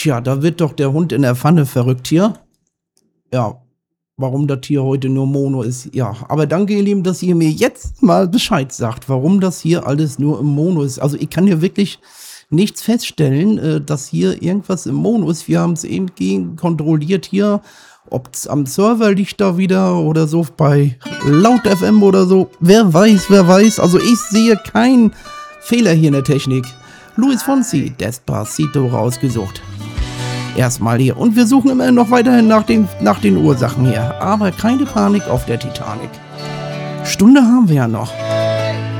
Tja, da wird doch der Hund in der Pfanne verrückt hier. Ja, warum das hier heute nur Mono ist. Ja, aber danke, ihr Lieben, dass ihr mir jetzt mal Bescheid sagt, warum das hier alles nur im Mono ist. Also ich kann hier wirklich nichts feststellen, dass hier irgendwas im Mono ist. Wir haben es eben kontrolliert hier, ob es am Server liegt da wieder oder so bei Laut FM oder so. Wer weiß. Also ich sehe keinen Fehler hier in der Technik. Luis Fonsi, Despacito rausgesucht. Erstmal hier. Und wir suchen immer noch weiterhin nach den Ursachen hier. Aber keine Panik auf der Titanic. Stunde haben wir ja noch.